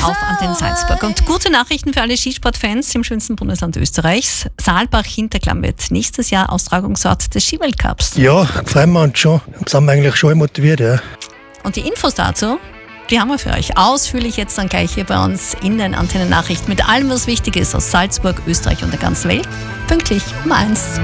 auf Antenne Salzburg. Und gute Nachrichten für alle Skisportfans im schönsten Bundesland Österreichs. Saalbach-Hinterklamm wird nächstes Jahr Austragungsort des Skiweltcups. Ja, freuen wir uns schon. Sind wir eigentlich schon motiviert, ja. Und die Infos dazu, die haben wir für euch ausführlich jetzt dann gleich hier bei uns in den Antennen-Nachrichten mit allem, was wichtig ist aus Salzburg, Österreich und der ganzen Welt. Pünktlich um 1.